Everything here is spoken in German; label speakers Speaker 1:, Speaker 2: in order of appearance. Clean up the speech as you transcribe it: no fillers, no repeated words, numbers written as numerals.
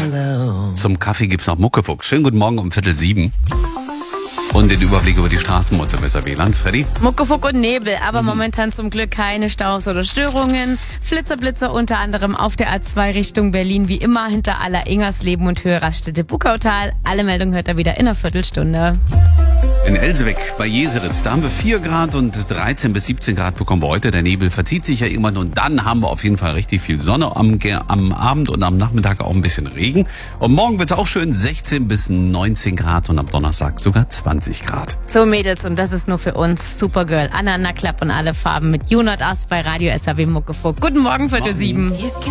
Speaker 1: Zum Kaffee gibt's noch Muckefuchs. Schönen guten Morgen um 6:45. Und den Überblick über die Straßen mit WLAN. Freddy?
Speaker 2: Muckefuck und Nebel, aber momentan zum Glück keine Staus oder Störungen. Flitzer unter anderem auf der A2 Richtung Berlin, wie immer hinter aller Ingersleben und Höhe Raststätte Buckautal. Alle Meldungen hört er wieder in einer Viertelstunde.
Speaker 1: In Elsewick bei Jeseritz, da haben wir 4 Grad und 13 bis 17 Grad bekommen wir heute. Der Nebel verzieht sich ja irgendwann und dann haben wir auf jeden Fall richtig viel Sonne am Abend und am Nachmittag auch ein bisschen Regen. Und morgen wird es auch schön 16 bis 19 Grad und am Donnerstag sogar 20 Grad.
Speaker 2: So Mädels, und das ist nur für uns. Supergirl, Anna Naklapp und alle Farben mit You Not Us bei Radio SAW Muckefuck. Guten Morgen, 6:45.